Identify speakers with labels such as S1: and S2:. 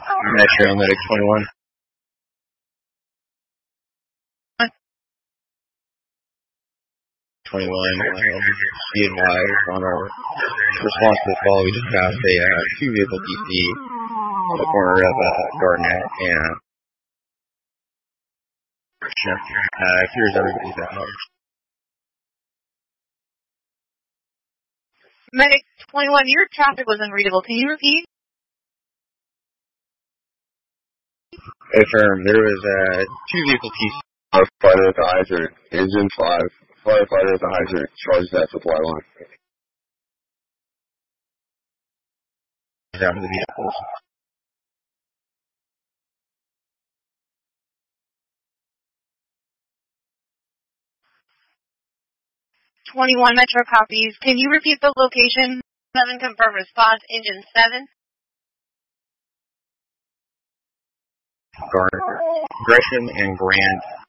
S1: Metro Medic 21. 21, be advised on our response to the call. We just passed a two-vehicle DC on the corner of Garnett and here's everybody's out.
S2: Medic 21, your traffic was unreadable. Can you repeat?
S1: Affirm. There was a two-vehicle DC.
S3: Firefighter at the hydrant. Engine 5. Firefighter at the hydrant. Charge that supply line.
S1: Down to the vehicles.
S2: .21 Metro copies. Can you repeat the location? 7 confirm response. Engine 7.
S1: Gresham and Grant